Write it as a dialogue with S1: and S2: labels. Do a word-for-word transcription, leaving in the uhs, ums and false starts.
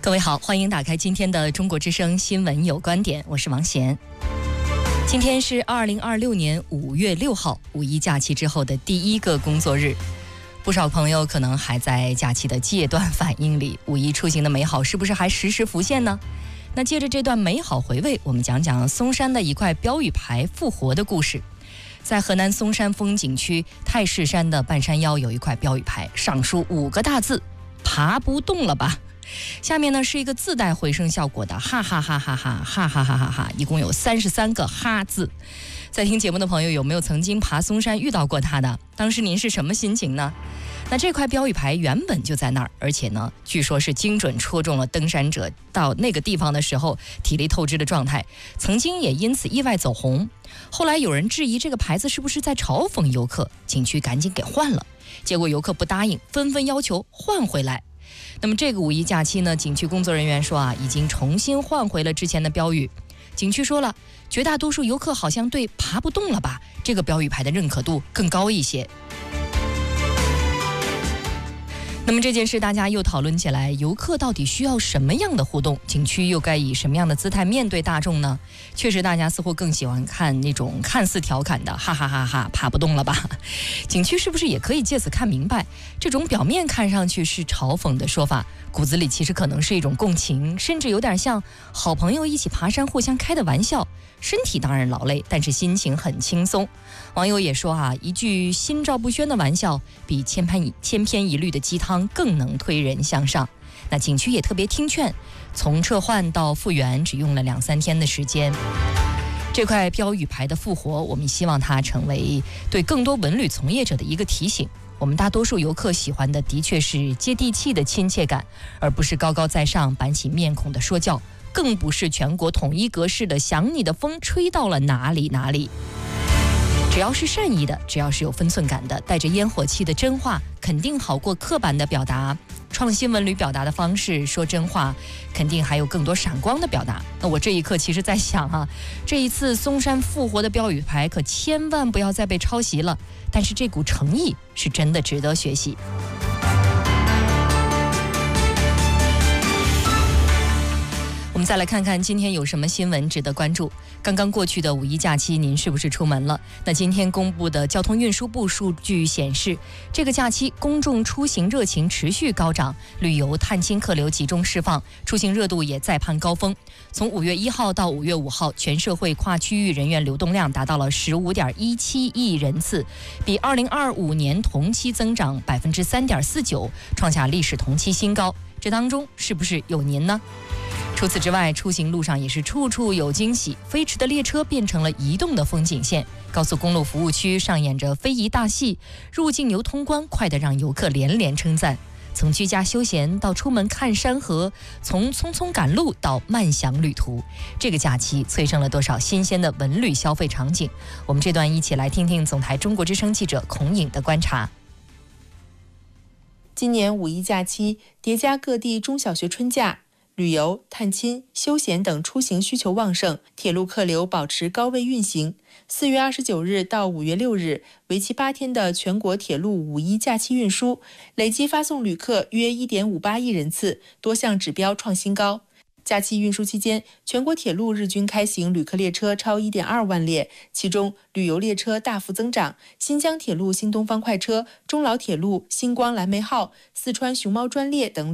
S1: 各位好，欢迎打开今天的中国之声新闻有观点，我是王贤。今天是二零二六年五月六号，五一假期之后的第一个工作日。不少朋友可能还在假期的戒断反应里，五一出行的美好是不是还时时浮现呢？那借着这段美好回味，我们讲讲嵩山的一块标语牌复活的故事。在河南嵩山风景区太室山的半山腰有一块标语牌，上书五个大字：爬不动了吧。下面呢是一个自带回声效果的哈哈哈哈哈哈哈哈哈哈，一共有三十三个哈字。在听节目的朋友有没有曾经爬嵩山遇到过它的？当时您是什么心情呢？那这块标语牌原本就在那儿，而且呢据说是精准戳中了登山者到那个地方的时候体力透支的状态，曾经也因此意外走红。后来有人质疑这个牌子是不是在嘲讽游客，景区赶紧给换了，结果游客不答应，纷纷要求换回来。那么这个五一假期呢，景区工作人员说啊，已经重新换回了之前的标语。景区说了，绝大多数游客好像对爬不动了吧这个标语牌的认可度更高一些。那么这件事大家又讨论起来，游客到底需要什么样的互动？景区又该以什么样的姿态面对大众呢？确实大家似乎更喜欢看那种看似调侃的哈哈哈哈爬不动了吧。景区是不是也可以借此看明白，这种表面看上去是嘲讽的说法，骨子里其实可能是一种共情，甚至有点像好朋友一起爬山互相开的玩笑。身体当然劳累，但是心情很轻松。网友也说啊，一句心照不宣的玩笑比千篇千篇一律的鸡汤更能推人向上。那景区也特别听劝，从撤换到复原只用了两三天的时间。这块标语牌的复活，我们希望它成为对更多文旅从业者的一个提醒。我们大多数游客喜欢的的确是接地气的亲切感，而不是高高在上板起面孔的说教，更不是全国统一格式的想你的风吹到了哪里哪里。只要是善意的，只要是有分寸感的，带着烟火气的真话，肯定好过刻板的表达。创新文旅表达的方式，说真话，肯定还有更多闪光的表达。那我这一刻其实在想啊，这一次嵩山复活的标语牌可千万不要再被抄袭了，但是这股诚意是真的值得学习。我们再来看看今天有什么新闻值得关注。刚刚过去的五一假期，您是不是出门了？那今天公布的交通运输部数据显示，这个假期公众出行热情持续高涨，旅游探亲客流集中释放，出行热度也再攀高峰。从五月一号到五月五号，全社会跨区域人员流动量达到了十五点一七亿人次，比二零二五年同期增长百分之三点四九，创下历史同期新高。这当中是不是有您呢？除此之外，出行路上也是处处有惊喜，飞驰的列车变成了移动的风景线，高速公路服务区上演着非遗大戏，入境游通关快得让游客连连称赞。从居家休闲到出门看山河，从匆匆赶路到慢享旅途，这个假期催生了多少新鲜的文旅消费场景？我们这段一起来听听总台中国之声记者孔颖的观察。
S2: 今年五一假期叠加各地中小学春假，旅游、探亲、休闲等出行需求旺盛，铁路客流保持高位运行。四月二十九日到五月六日，为期八天的全国铁路五一假期运输，累计发送旅客约 一点五八亿人次，多项指标创新高。假期运输期间，全国铁路日均开行旅客列车超 一点二万列，其中旅游列车大幅增长，新疆铁路新东方快车、中老铁路星光蓝莓号、四川熊猫专列等